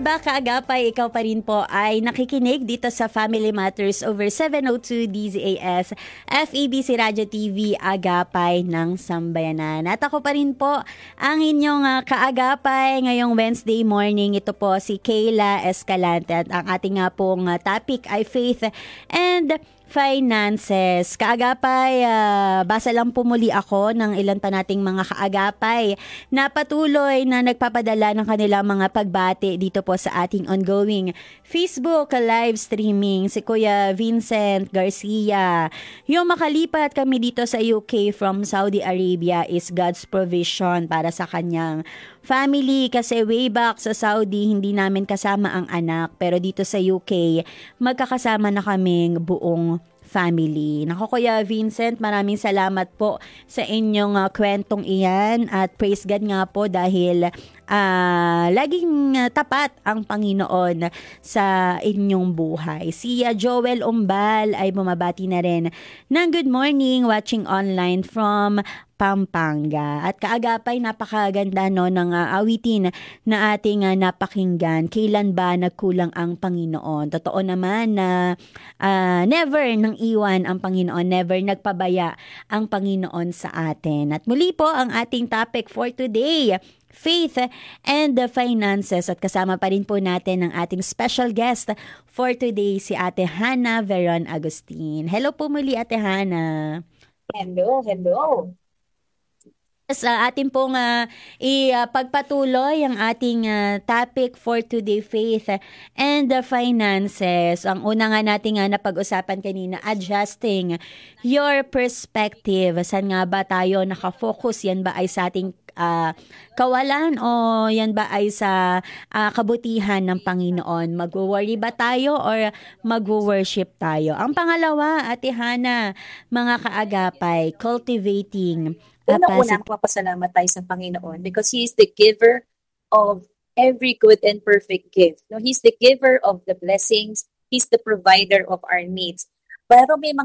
ba, kaagapay, ikaw pa rin po ay nakikinig dito sa Family Matters over 702 DZAS, FEBC Radio TV, Agapay ng Sambayanan. At ako pa rin po ang inyong kaagapay ngayong Wednesday morning. Ito po si Kayla Escalante at ang ating nga pong topic ay faith and finances. Kaagapay, basa lang po muli ako ng ilan pa nating mga kaagapay na patuloy na nagpapadala ng kanilang mga pagbati dito po sa ating ongoing Facebook live streaming. Si Kuya Vincent Garcia. Yung makalipat kami dito sa UK from Saudi Arabia is God's provision para sa kanyang family kasi way back sa Saudi hindi namin kasama ang anak pero dito sa UK magkakasama na kaming buong family. Naku Kuya Vincent, maraming salamat po sa inyong kwentong iyan at praise God nga po dahil laging tapat ang Panginoon sa inyong buhay. Si Joel Umbal ay bumabati na rin ng good morning watching online from Pampanga. At kaagapay, napakaganda no ng awitin na ating napakinggan. Kailan ba nagkulang ang Panginoon? Totoo naman na never nang iwan ang Panginoon, never nagpabaya ang Panginoon sa atin. At muli po ang ating topic for today, faith and the finances. At kasama pa rin po natin ang ating special guest for today, si Ate Hannah Veron Agustin. Hello po muli, Ate Hannah. Hello, hello. Sa atin pong ipagpatuloy ang ating topic for today, faith and the finances. Ang una nga natin napag-usapan kanina, adjusting your perspective. Saan nga ba tayo nakafocus? Yan ba ay sa ating kawalan o yan ba ay sa kabutihan ng Panginoon? Mag-worry ba tayo or mag-worship tayo? Ang pangalawa, Ate Hannah, mga kaagapay, cultivating Una-una, magpapasalamat tayo sa Panginoon because He is the giver of every good and perfect gift. No, He's the giver of the blessings. He's the provider of our needs. Pero may mga